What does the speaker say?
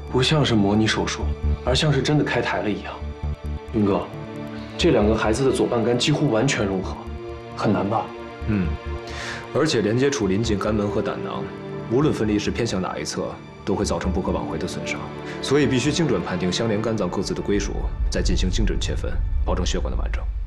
不像是模拟手术，而像是真的开台了一样。云哥，这2个孩子的左半肝几乎完全融合，很难吧？ 而且连接处临近肝门和胆囊，无论分离时偏向哪一侧，都会造成不可挽回的损伤。所以必须精准判定相连肝脏各自的归属，再进行精准切分，保证血管的完整。